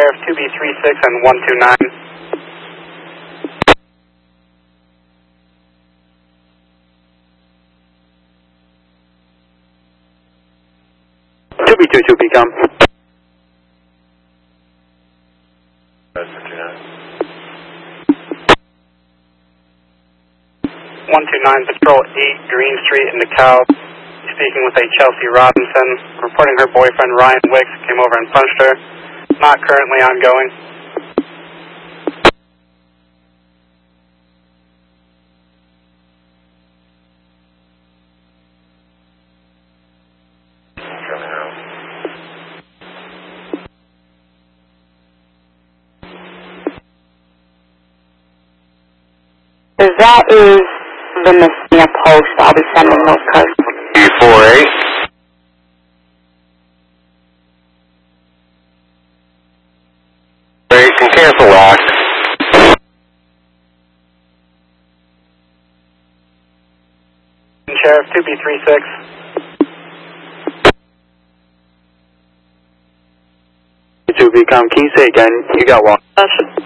Sheriff 2B36 and 129. B22 become. 129 Patrol 8 Green Street in DeKalb. Speaking with a Chelsea Robinson. Reporting her boyfriend Ryan Wicks came over and punched her. Not currently ongoing. That is the Messina Post. I'll be sending those cards. E48. Great, can cancel last. Sheriff 2B36. To become, can you say again? You got one.